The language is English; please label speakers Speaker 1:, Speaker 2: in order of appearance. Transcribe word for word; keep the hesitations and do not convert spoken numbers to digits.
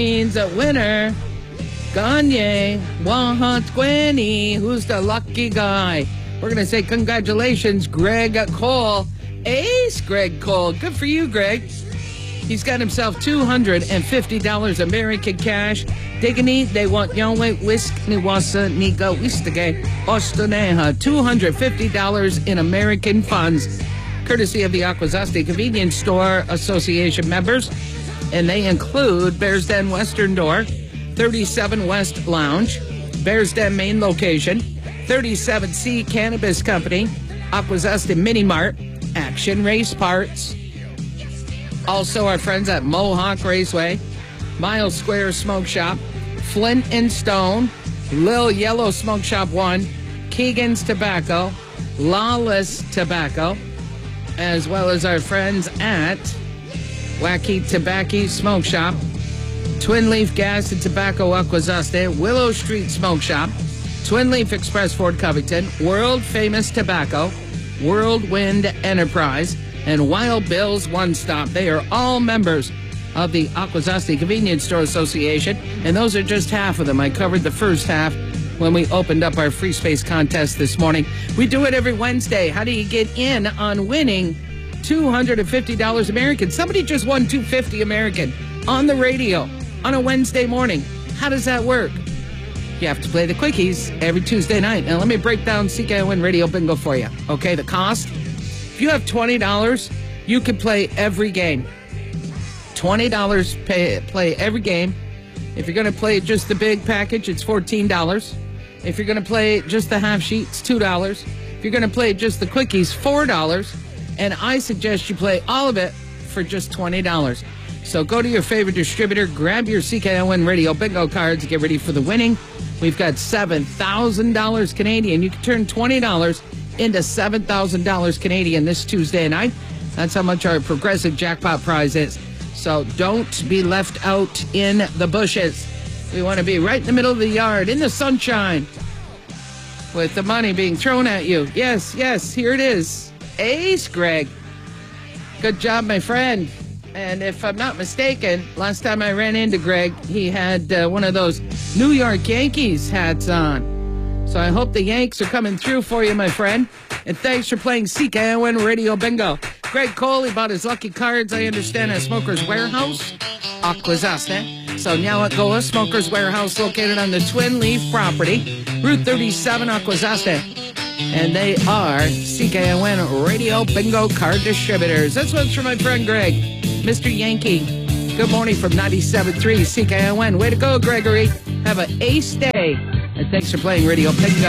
Speaker 1: means a winner. Gagne, Wahant Gwenny, who's the lucky guy? We're going to say congratulations, Greg Cole. Ace Greg Cole. Good for you, Greg. He's got himself two hundred fifty dollars American cash. Diggany, they want Yahweh Whisk Niwasa Niga Wistage Ostoneha. two hundred fifty dollars in American funds, courtesy of the Akwesasne Convenience Store Association members. And they include Bears Den Western Door, thirty-seven West Lounge, Bears Den main location, thirty-seven C Cannabis Company, Akwesasne Mini Mart, Action Race Parts. Also our friends at Mohawk Raceway, Miles Square Smoke Shop, Flint and Stone, Lil Yellow Smoke Shop one, Keegan's Tobacco, Lawless Tobacco, as well as our friends at Wacky Tobacco Smoke Shop, Twin Leaf Gas and Tobacco Akwesasne, Willow Street Smoke Shop, Twin Leaf Express Ford Covington, World Famous Tobacco, Whirlwind Enterprise, and Wild Bill's One Stop. They are all members of the Akwesasne Convenience Store Association, and those are just half of them. I covered the first half when we opened up our free space contest this morning. We do it every Wednesday. How do you get in on winning two hundred fifty dollars American? Somebody just won two hundred fifty dollars American on the radio on a Wednesday morning. How does that work? You have to play the quickies every Tuesday night. Now, let me break down C K O N Radio Bingo for you. Okay, the cost? If you have twenty dollars, you can play every game. twenty dollars pay, play every game. If you're going to play just the big package, it's fourteen dollars. If you're going to play just the half sheet, it's two dollars. If you're going to play just the quickies, four dollars. And I suggest you play all of it for just twenty dollars. So go to your favorite distributor, grab your C K O N Radio Bingo cards, get ready for the winning. We've got seven thousand dollars Canadian. You can turn twenty dollars into seven thousand dollars Canadian this Tuesday night. That's how much our progressive jackpot prize is. So don't be left out in the bushes. We want to be right in the middle of the yard, in the sunshine, with the money being thrown at you. Yes, yes, here it is. Ace Greg. Good job, my friend. And if I'm not mistaken, last time I ran into Greg, he had uh, one of those New York Yankees hats on. So I hope the Yanks are coming through for you, my friend. And thanks for playing C K O N Radio Bingo. Greg Cole, he bought his lucky cards, I understand, at Smoker's Warehouse, Akwesasne. So now it goes, Smoker's Warehouse, located on the Twin Leaf property, Route thirty-seven, Akwesasne. And they are C K O N Radio Bingo card distributors. That's what's for my friend Greg, Mister Yankee. Good morning from ninety-seven point three C K O N. Way to go, Gregory. Have an ace day. And thanks for playing Radio Bingo.